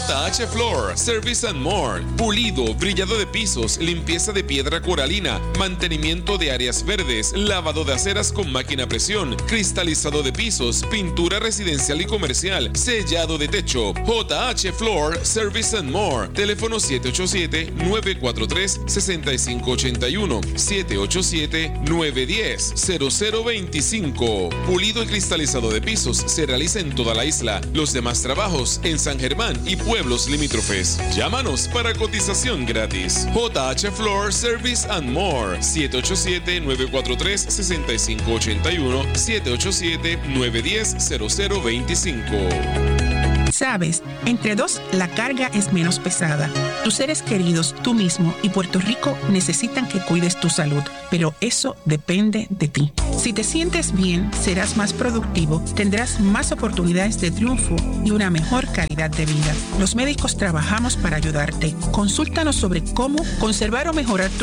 JH Floor, Service and More. Pulido, brillado de pisos, limpieza de piedra coralina, mantenimiento de áreas verdes, lavado de aceras con máquina a presión, cristalizado de pisos, pintura residencial y comercial, sellado de techo. JH Floor, Service and More. Teléfono 787-943-6581. 787-910-0025. Pulido y cristalizado de pisos se realiza en toda la isla. Los demás trabajos en San Germán y pueblos limítrofes. Llámanos para cotización gratis. JH Floor Service and More. 787-943-6581. 787-910-0025. Sabes, entre dos la carga es menos pesada. Tus seres queridos, tú mismo y Puerto Rico necesitan que cuides tu salud, pero eso depende de ti. Si te sientes bien, serás más productivo, tendrás más oportunidades de triunfo y una mejor calidad de vida. Los médicos trabajamos para ayudarte. Consúltanos sobre cómo conservar o mejorar tu